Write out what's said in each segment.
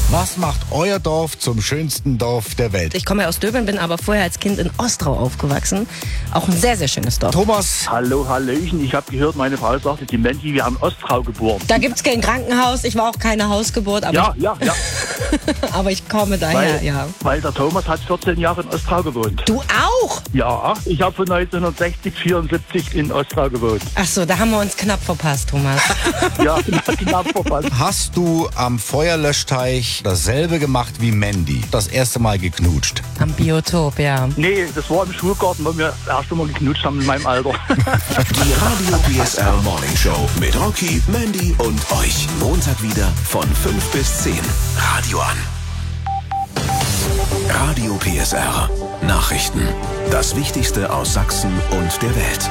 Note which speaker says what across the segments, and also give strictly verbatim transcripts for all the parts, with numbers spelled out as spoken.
Speaker 1: Was macht euer Dorf zum schönsten Dorf der Welt?
Speaker 2: Ich komme aus Döbeln, bin aber vorher als Kind in Ostrau aufgewachsen. Auch ein sehr, sehr schönes Dorf.
Speaker 1: Thomas.
Speaker 3: Hallo, Hallöchen. Ich habe gehört, meine Frau sagte, die Menti, wir haben Ostrau geboren.
Speaker 2: Da gibt's kein Krankenhaus. Ich war auch keine Hausgeburt. Aber
Speaker 3: Ja,
Speaker 2: ich,
Speaker 3: ja, ja.
Speaker 2: aber ich komme daher,
Speaker 3: Weil,
Speaker 2: ja.
Speaker 3: weil der Thomas hat vierzehn Jahre in Ostrau gewohnt.
Speaker 2: Du auch?
Speaker 3: Ja, ich habe von neunzehnhundertsechzig, vierundsiebzig in Ostrau gewohnt.
Speaker 2: Ach so, da haben wir uns knapp verpasst, Thomas.
Speaker 3: Ja, knapp verpasst.
Speaker 1: Hast du am Feuerlöschteich dasselbe gemacht wie Mandy? Das erste Mal geknutscht?
Speaker 2: Am Biotop, ja.
Speaker 3: Nee, das war im Schulgarten, wo wir das erste Mal geknutscht haben in meinem Alter.
Speaker 4: Die Radio P S R Morning Show mit Rocky, Mandy und euch. Montag wieder von fünf bis zehn. Radio an. Radio P S R. Nachrichten. Das Wichtigste aus Sachsen und der Welt.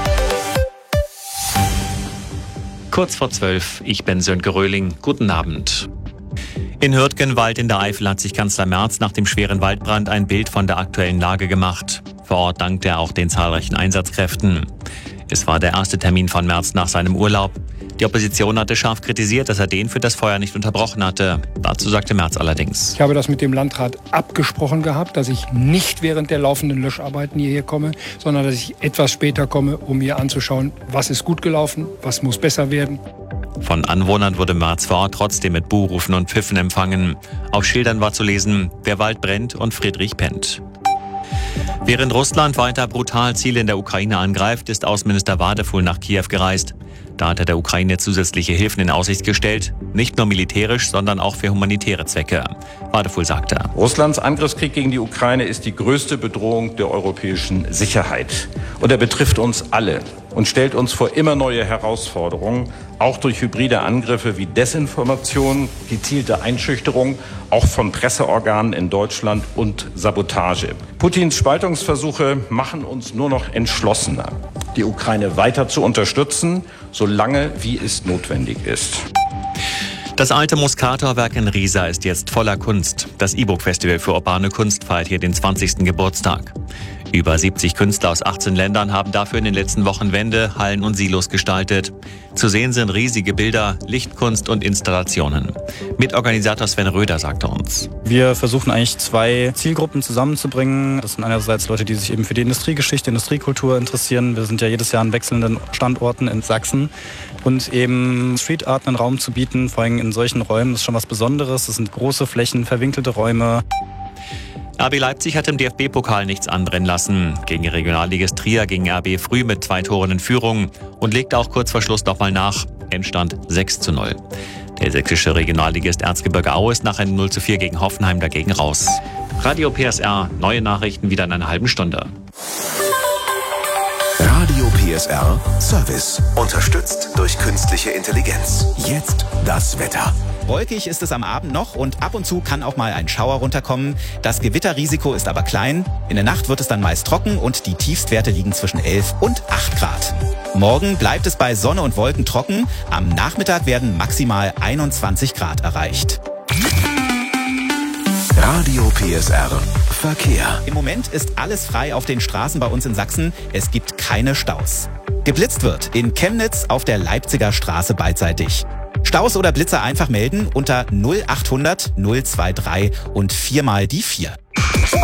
Speaker 5: Kurz vor zwölf, ich bin Sönke Röhling. Guten Abend. In Hürtgenwald in der Eifel hat sich Kanzler Merz nach dem schweren Waldbrand ein Bild von der aktuellen Lage gemacht. Vor Ort dankte er auch den zahlreichen Einsatzkräften. Es war der erste Termin von Merz nach seinem Urlaub. Die Opposition hatte scharf kritisiert, dass er den für das Feuer nicht unterbrochen hatte. Dazu sagte Merz allerdings:
Speaker 6: Ich habe das mit dem Landrat abgesprochen gehabt, dass ich nicht während der laufenden Löscharbeiten hierher komme, sondern dass ich etwas später komme, um mir anzuschauen, was ist gut gelaufen, was muss besser werden.
Speaker 5: Von Anwohnern wurde Merz vor Ort trotzdem mit Buhrufen und Pfiffen empfangen. Auf Schildern war zu lesen: Der Wald brennt und Friedrich pennt. Während Russland weiter brutal Ziele in der Ukraine angreift, ist Außenminister Wadefuhl nach Kiew gereist. Da hat er der Ukraine zusätzliche Hilfen in Aussicht gestellt, nicht nur militärisch, sondern auch für humanitäre Zwecke. Wadefuhl sagte:
Speaker 7: Russlands Angriffskrieg gegen die Ukraine ist die größte Bedrohung der europäischen Sicherheit. Und er betrifft uns alle und stellt uns vor immer neue Herausforderungen, auch durch hybride Angriffe wie Desinformation, gezielte Einschüchterung, auch von Presseorganen in Deutschland und Sabotage. Putins Spaltungsversuche machen uns nur noch entschlossener, die Ukraine weiter zu unterstützen, solange wie es notwendig ist.
Speaker 5: Das alte Muscator-Werk in Riesa ist jetzt voller Kunst. Das E-Book-Festival für urbane Kunst feiert hier den zwanzigsten Geburtstag. Über siebzig Künstler aus achtzehn Ländern haben dafür in den letzten Wochen Wände, Hallen und Silos gestaltet. Zu sehen sind riesige Bilder, Lichtkunst und Installationen. Mitorganisator Sven Röder sagte uns:
Speaker 8: Wir versuchen eigentlich zwei Zielgruppen zusammenzubringen. Das sind einerseits Leute, die sich eben für die Industriegeschichte, Industriekultur interessieren. Wir sind ja jedes Jahr an wechselnden Standorten in Sachsen. Und eben Street Art einen Raum zu bieten, vor allem in solchen Räumen, ist schon was Besonderes. Das sind große Flächen, verwinkelte Räume.
Speaker 5: R B Leipzig hat im D F B-Pokal nichts anbrennen lassen. Gegen Regionalligist Trier ging R B früh mit zwei Toren in Führung und legte auch kurz vor Schluss nochmal nach. Endstand sechs zu null. Der sächsische Regionalligist Erzgebirge Aue ist nach einem null zu vier gegen Hoffenheim dagegen raus. Radio P S R, neue Nachrichten wieder in einer halben Stunde.
Speaker 4: Radio P S R Service. Unterstützt durch künstliche Intelligenz. Jetzt das Wetter.
Speaker 9: Wolkig ist es am Abend noch und ab und zu kann auch mal ein Schauer runterkommen. Das Gewitterrisiko ist aber klein. In der Nacht wird es dann meist trocken und die Tiefstwerte liegen zwischen elf und acht Grad. Morgen bleibt es bei Sonne und Wolken trocken. Am Nachmittag werden maximal einundzwanzig Grad erreicht.
Speaker 4: Radio P S R Verkehr.
Speaker 9: Im Moment ist alles frei auf den Straßen bei uns in Sachsen. Es gibt keine Staus. Geblitzt wird in Chemnitz auf der Leipziger Straße beidseitig. Staus oder Blitzer einfach melden unter null achthundert null drei drei und viermal die vier.